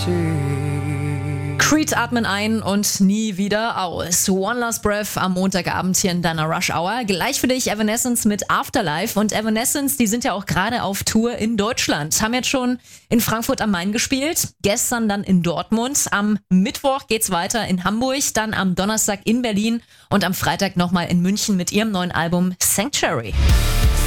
Creed atmen ein und nie wieder aus. One Last Breath am Montagabend hier in deiner Rush Hour. Gleich für dich Evanescence mit Afterlife. Und Evanescence, die sind ja auch gerade auf Tour in Deutschland. Haben jetzt schon in Frankfurt am Main gespielt, gestern dann in Dortmund. Am Mittwoch geht's weiter in Hamburg, dann am Donnerstag in Berlin und am Freitag nochmal in München mit ihrem neuen Album Sanctuary.